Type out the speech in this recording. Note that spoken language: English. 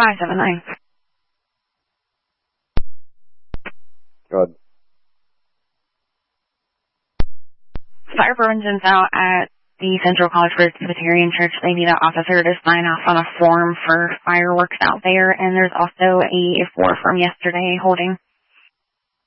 579. Good. Fire prevention's out at the Central College Presbyterian Church. They need an officer to sign off on a form for fireworks out there, and there's also a 4 from yesterday holding.